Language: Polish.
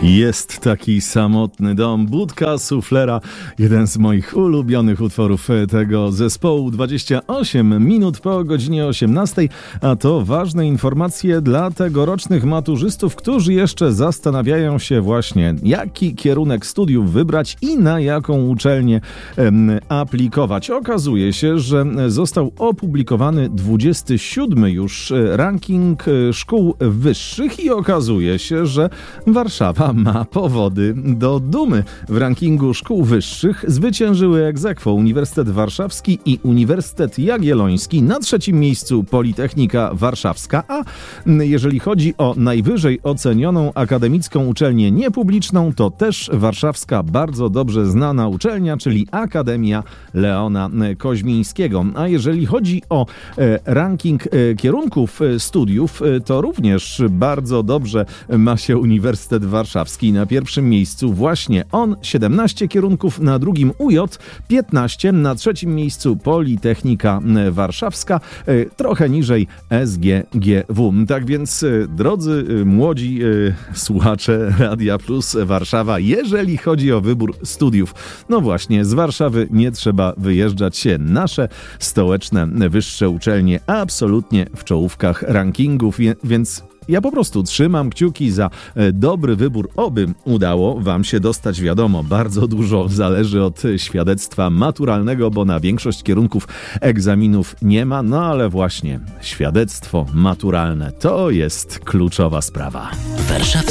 Jest taki samotny dom, budka suflera, jeden z moich ulubionych utworów tego zespołu. 28 minut po godzinie 18, a to ważne informacje dla tegorocznych maturzystów, którzy jeszcze zastanawiają się właśnie, jaki kierunek studiów wybrać i na jaką uczelnię aplikować. Okazuje się, że został opublikowany 27 już ranking szkół wyższych i okazuje się, że Warszawa ma powody do dumy. W rankingu szkół wyższych zwyciężyły ex aequo Uniwersytet Warszawski i Uniwersytet Jagielloński. Na trzecim miejscu Politechnika Warszawska, a jeżeli chodzi o najwyżej ocenioną akademicką uczelnię niepubliczną, to też warszawska, bardzo dobrze znana uczelnia, czyli Akademia Leona Koźmińskiego. A jeżeli chodzi o ranking kierunków studiów, to również bardzo dobrze ma się Uniwersytet Warszawski. Na pierwszym miejscu właśnie on, 17 kierunków, na drugim UJ 15, na trzecim miejscu Politechnika Warszawska, trochę niżej SGGW. Tak więc, drodzy młodzi słuchacze Radia Plus Warszawa, jeżeli chodzi o wybór studiów, no właśnie, z Warszawy nie trzeba wyjeżdżać. Nasze stołeczne wyższe uczelnie absolutnie w czołówkach rankingów, więc ja po prostu trzymam kciuki za dobry wybór, oby udało wam się dostać. Wiadomo, bardzo dużo zależy od świadectwa maturalnego, bo na większość kierunków egzaminów nie ma, no ale właśnie świadectwo maturalne to jest kluczowa sprawa. Warszawski